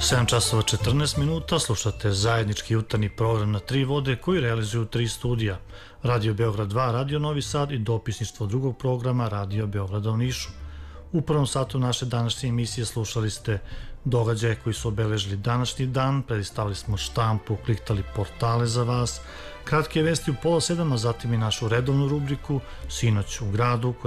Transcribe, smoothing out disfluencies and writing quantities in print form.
7 časova 14 minuta, slušate zajednički jutarnji program na tri vode koji realizuju tri studija. Radio Beograd 2, Radio Novi Sad i dopisništvo drugog programa Radio Beograda u Nišu. U prvom satu naše današnje emisije slušali ste događaje koji su obeležili današnji dan, predstavili smo štampu, kliktali portale za vas, kratke vesti u 6:30, a zatim i našu redovnu rubriku Sinoć u gradu,